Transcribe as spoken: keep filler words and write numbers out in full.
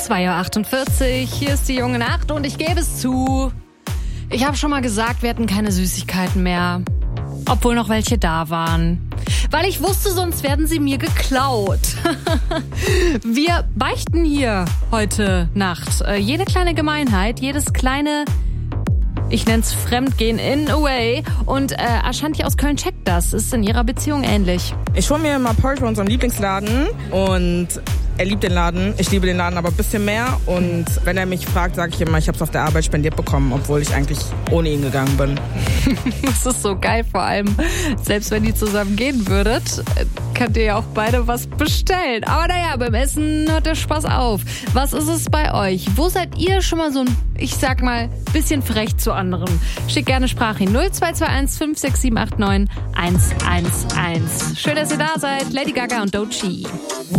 zwei Uhr achtundvierzig, hier ist die junge Nacht und ich gebe es zu. Ich habe schon mal gesagt, wir hatten keine Süßigkeiten mehr. Obwohl noch welche da waren. Weil ich wusste, sonst werden sie mir geklaut. Wir beichten hier heute Nacht. Äh, jede kleine Gemeinheit, jedes kleine, ich nenn's Fremdgehen in away. Und äh, Ashanti aus Köln checkt das. Ist in ihrer Beziehung ähnlich. Ich hole mir immer Porridge bei unserem Lieblingsladen und er liebt den Laden. Ich liebe den Laden aber ein bisschen mehr. Und wenn er mich fragt, sage ich immer, ich habe es auf der Arbeit spendiert bekommen, obwohl ich eigentlich ohne ihn gegangen bin. Das ist so geil, vor allem, selbst wenn ihr zusammen gehen würdet, könnt ihr ja auch beide was bestellen. Aber naja, beim Essen hört der Spaß auf. Was ist es bei euch? Wo seid ihr schon mal so ein, ich sag mal, bisschen frech zu anderen? Schickt gerne Sprache null zwei zwei eins fünf sechs sieben acht neun eins eins eins. Schön, dass ihr da seid. Lady Gaga und Doechii.